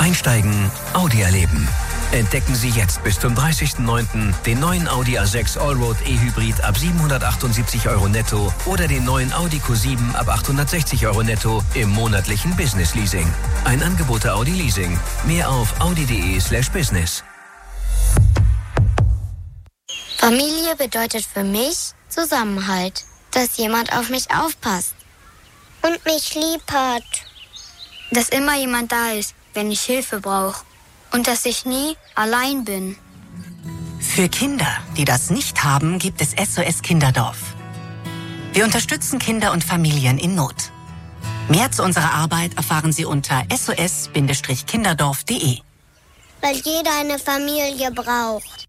Einsteigen, Audi erleben. Entdecken Sie jetzt bis zum 30.09. den neuen Audi A6 Allroad E-Hybrid ab 778 € netto oder den neuen Audi Q7 ab 860 € netto im monatlichen Business Leasing. Ein Angebot der Audi Leasing. Mehr auf audi.de/business. Familie bedeutet für mich Zusammenhalt, dass jemand auf mich aufpasst und mich lieb hat. Dass immer jemand da ist, wenn ich Hilfe brauche. Und dass ich nie allein bin. Für Kinder, die das nicht haben, gibt es SOS Kinderdorf. Wir unterstützen Kinder und Familien in Not. Mehr zu unserer Arbeit erfahren Sie unter sos-kinderdorf.de. Weil jeder eine Familie braucht.